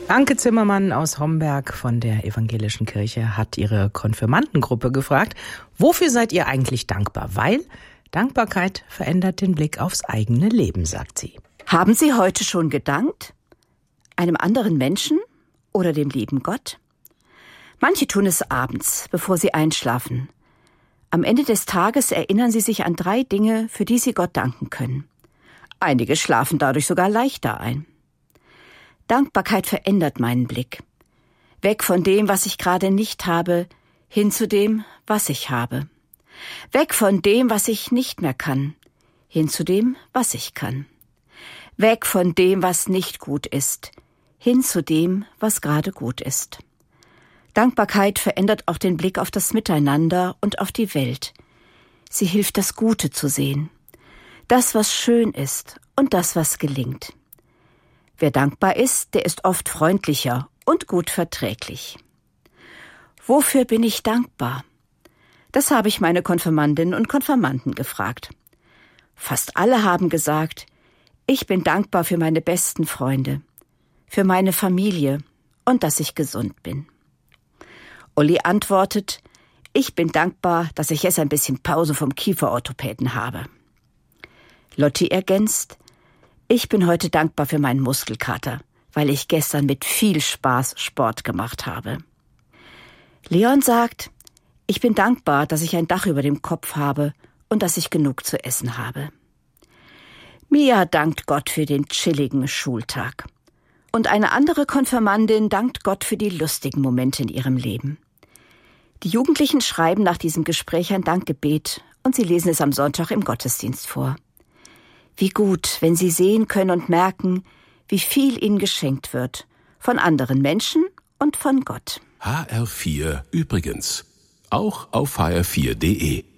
Anke Zimmermann aus Homberg von der Evangelischen Kirche hat ihre Konfirmandengruppe gefragt, wofür seid ihr eigentlich dankbar? Weil Dankbarkeit verändert den Blick aufs eigene Leben, sagt sie. Haben Sie heute schon gedankt? Einem anderen Menschen oder dem lieben Gott? Manche tun es abends, bevor sie einschlafen. Am Ende des Tages erinnern sie sich an 3 Dinge, für die sie Gott danken können. Einige schlafen dadurch sogar leichter ein. Dankbarkeit verändert meinen Blick. Weg von dem, was ich gerade nicht habe, hin zu dem, was ich habe. Weg von dem, was ich nicht mehr kann, hin zu dem, was ich kann. Weg von dem, was nicht gut ist, hin zu dem, was gerade gut ist. Dankbarkeit verändert auch den Blick auf das Miteinander und auf die Welt. Sie hilft, das Gute zu sehen. Das, was schön ist und das, was gelingt. Wer dankbar ist, der ist oft freundlicher und gut verträglich. Wofür bin ich dankbar? Das habe ich meine Konfirmandinnen und Konfirmanden gefragt. Fast alle haben gesagt, ich bin dankbar für meine besten Freunde, für meine Familie und dass ich gesund bin. Uli antwortet, ich bin dankbar, dass ich jetzt ein bisschen Pause vom Kieferorthopäden habe. Lotti ergänzt, ich bin heute dankbar für meinen Muskelkater, weil ich gestern mit viel Spaß Sport gemacht habe. Leon sagt, ich bin dankbar, dass ich ein Dach über dem Kopf habe und dass ich genug zu essen habe. Mia dankt Gott für den chilligen Schultag. Und eine andere Konfirmandin dankt Gott für die lustigen Momente in ihrem Leben. Die Jugendlichen schreiben nach diesem Gespräch ein Dankgebet und sie lesen es am Sonntag im Gottesdienst vor. Wie gut, wenn sie sehen können und merken, wie viel ihnen geschenkt wird, von anderen Menschen und von Gott. HR4 übrigens, auch auf hr4.de.